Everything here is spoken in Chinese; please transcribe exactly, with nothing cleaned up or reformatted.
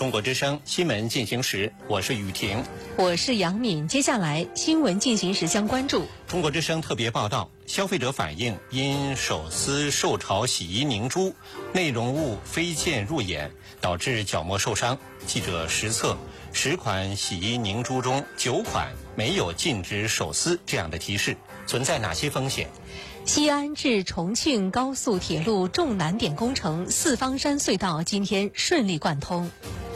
中国之声新闻进行时，我是雨婷， 我是杨敏。接下来新闻进行时将关注中国之声特别报道：消费者反映因手撕受潮洗衣凝珠，内容物飞溅入眼，导致角膜受伤。记者实测，十款洗衣凝珠中九款没有禁止手撕这样的提示，存在哪些风险？ 西安至重庆高速铁路重难点工程四方山隧道今天顺利贯通。